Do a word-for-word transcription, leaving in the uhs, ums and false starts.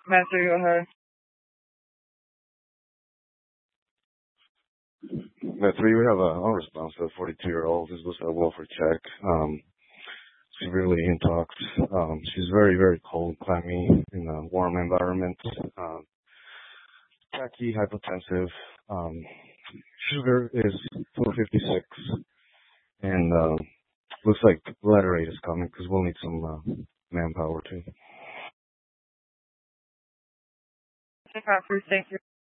Master, go ahead. At three, we have a unresponsive forty-two-year-old who's listed a welfare check. Um, severely intox. Um, she's very, very cold, clammy in a warm environment. Um, tacky, hypotensive. Um, sugar is four fifty-six, and uh, looks like letter eight is coming because we'll need some uh, manpower too. Thank you.